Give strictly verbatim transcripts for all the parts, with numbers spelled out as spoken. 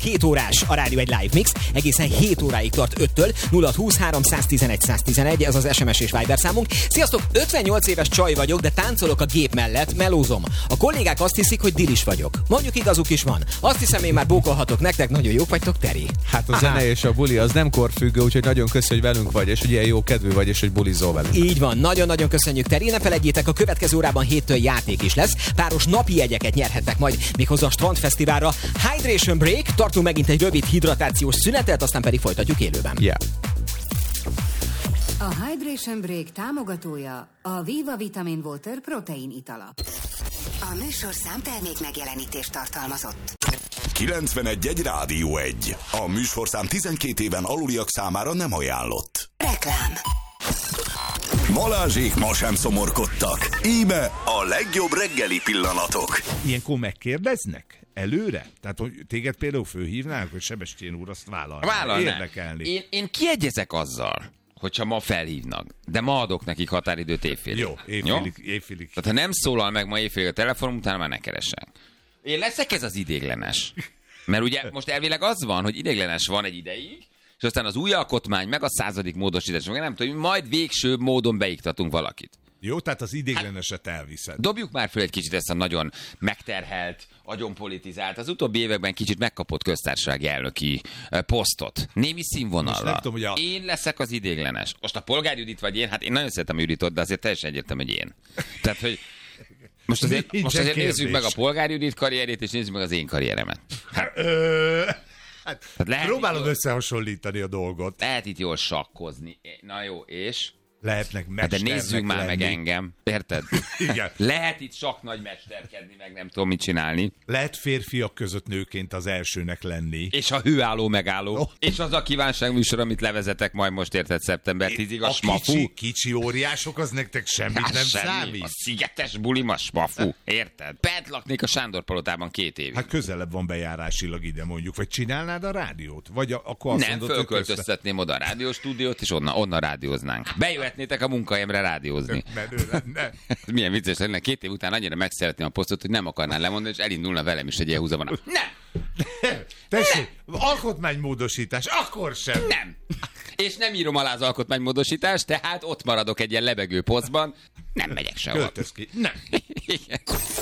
Két órás a Rádió egy live mix, egészen hét óráig tart öttől. Nulla húsz három tizenegy száz tizenegy, ez az es em es és Viber számunk. Sziasztok, ötvennyolc éves csaj vagyok, de táncolok a gép mellett, melózom. A kollégák azt hiszik, hogy dilis vagyok. Mondjuk igazuk is van. Azt hiszem, én már bókolhatok nektek, nagyon jók vagytok, Teri. Hát a zene és a buli az nem korfüggő, úgyhogy nagyon köszönjük, hogy velünk vagy, és hogy ilyen jó kedvű vagy, és hogy bulizol velünk. Így van, nagyon-nagyon köszönjük, Teri. Ne felejtjétek, a következő órában héttől játék is lesz. Páros napi jegyeket nyerhettek majd méghozzá a Strandfesztiválra. Hydration Break, tartunk megint egy rövid hidratációs szünetet, aztán pedig folytatjuk élőben. Yeah. A Hydration Break támogatója a Viva Vitamin Water protein itala. A műsorszám termék megjelenítést tartalmazott. kilencvenegy egy Rádió egy. A műsorszám tizenkét éven aluliak számára nem ajánlott. Reklám. Balázsék ma sem szomorkodtak. Íme a legjobb reggeli pillanatok. Ilyenkor megkérdeznek előre? Tehát, hogy téged például fölhívnák, hogy Sebestyén úr azt vállalná? Vállalná. Érdekelni. Én, én kiegyezek azzal, hogyha ma felhívnak, de ma adok nekik határidőt évfélig. Jó, évfélig. évfélig. Tehát ha nem szólal meg ma évfélig a telefonom, utána már ne keresek. Én leszek ez az idéglenes. Mert ugye most elvileg az van, hogy idéglenes van egy ideig, és aztán az új alkotmány, meg a századik módosítás, meg nem tudom, majd végső módon beiktatunk valakit. Jó, tehát az idégleneset elviszed. Dobjuk már föl egy kicsit ezt a nagyon megterhelt, agyonpolitizált, az utóbbi években kicsit megkapott köztársasági elnöki posztot. Némi színvonalra. Tudom, hogy a... Én leszek az idéglenes. Most a Polgár Judit vagy én, hát én nagyon szeretem Juditot, de azért teljesen egyértelmű, hogy én. Tehát, hogy most azért, most azért nézzük meg a Polgár Judit karrierét, és nézzük meg az én karrieremet. Hát, hát, hát próbálom összehasonlítani a dolgot. Lehet itt jól sakkozni. Na jó, és... Lehetnek hát mesternek de nézzük már lenni. meg engem, érted? Igen. Lehet itt sok nagy mesterkedni, meg nem tudom mit csinálni. Lehet férfiak között nőként az elsőnek lenni. És a hőálló megálló. Oh. És az a kívánságműsor, amit levezetek majd most, érted, szeptember tízig, a, a smafu. Kicsi, kicsi óriások, az nektek semmit Hát nem semmi. számít. A szigetes bulim a smafu, érted? Bent laknék a Sándor palotában két évig. Hát közelebb van bejárásilag ide mondjuk, vagy csinálnád a rádiót? Vagy a, akkor azt Nem, mondod, hogy fölköltöztetném oda a rádióstúdiót, és onnan, onnan rádióznánk. Bejöhetnétek a munkahelyemre rádiózni. Menő lenne. Milyen vicces lenne, két év után annyira megszeretném a posztot, hogy nem akarnál lemondani, és elindulna velem is egy ilyen húzavona. Nem! Tessék, alkotmánymódosítás, akkor sem. Nem! És nem írom alá az alkotmánymódosítást, tehát ott maradok egy ilyen lebegő posztban. Nem megyek sehova. Költöz ki. Nem. Igen.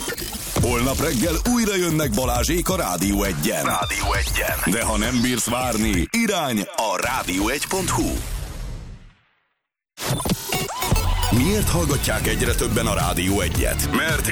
Holnap reggel újra jönnek Balázsék a Rádió egyen. Rádió egyen. De ha nem bírsz várni, irány a rádió egy pont hu. Miért hallgatják egyre többen a Rádió egyet? Mert